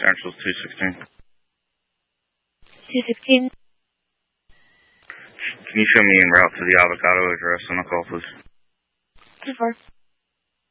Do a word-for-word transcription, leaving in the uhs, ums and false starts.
Angeles two sixteen. two sixteen. Can you show me en route to the Avocado address on the call, please? two four.